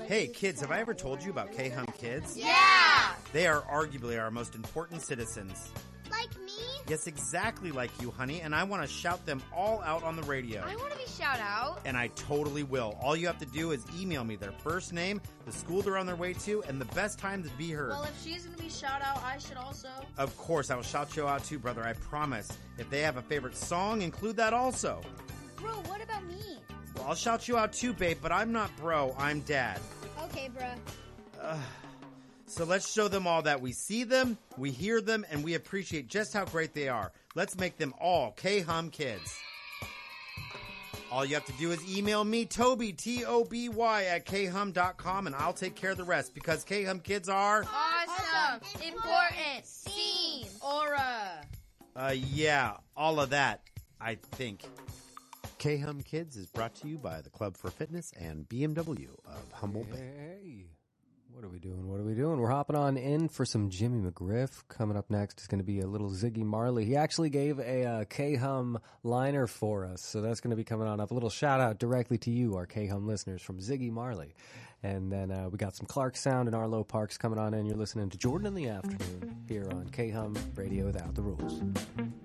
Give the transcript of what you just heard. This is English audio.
Hey, kids, have I ever told you about K-Hum Kids? Yeah! They are arguably our most important citizens. Like me? Yes, exactly like you, honey, and I want to shout them all out on the radio. I want to be shout out. And I totally will. All you have to do is email me their first name, the school they're on their way to, and the best time to be heard. Well, if she's going to be shout out, I should also. Of course, I will shout you out too, brother, I promise. If they have a favorite song, include that also. Bro, what about me? Well, I'll shout you out too, babe, but I'm not bro, I'm dad. Okay, bruh. So let's show them all that we see them, we hear them, and we appreciate just how great they are. Let's make them all K-Hum Kids. All you have to do is email me, Toby, T-O-B-Y, at khum.com, and I'll take care of the rest, because K-Hum Kids are... Awesome. Important. Scene. Aura. Yeah, all of that, I think. K-Hum Kids is brought to you by the Club for Fitness and BMW of Humboldt Bay. Hey, what are we doing? We're hopping on in for some Jimmy McGriff. Coming up next is going to be a little Ziggy Marley. He actually gave a K-Hum liner for us, so that's going to be coming on up. A little shout out directly to you, our K-Hum listeners, from Ziggy Marley. And then we got some Clark Sound and Arlo Parks coming on in. You're listening to Jordan in the Afternoon here on K-Hum Radio Without the Rules.